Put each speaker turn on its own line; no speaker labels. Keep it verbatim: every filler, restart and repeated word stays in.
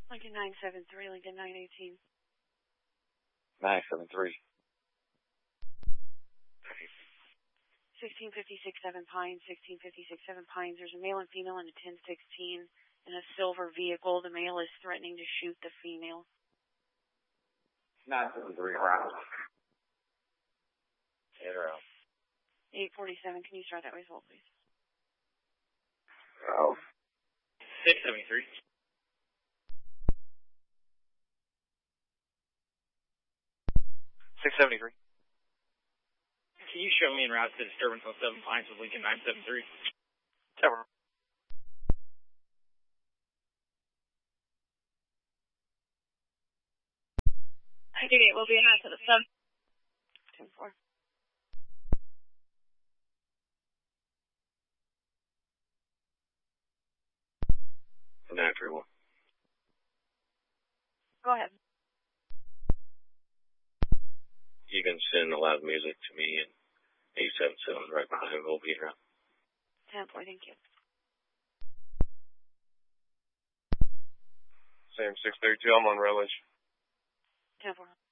Lincoln nine seven three, Lincoln nine eighteen.
nine seven three.
sixteen fifty-six seven Pines, sixteen fifty-six seven Pines. There's a male and female in a ten sixteen in a silver vehicle. The male is threatening to shoot the female.
nine seven three around. Eight around.
eight forty-seven, can you start that way as well, please?
Oh.
six seventy-three.
six seventy-three.
Can you show me en route to disturbance on seven Pines with Lincoln nine seven three?
Seven.
I do it. We'll be in route to the sub. ten four.
nine three one.
Go ahead.
You can send a loud music to me and eight seven seven right behind him. We'll be here.
ten four, thank you.
Sam six thirty-two, I'm on Relish.
ten four.